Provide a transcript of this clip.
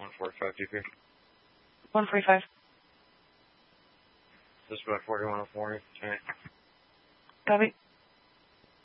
145 DP. 145. This is about 4104. Copy.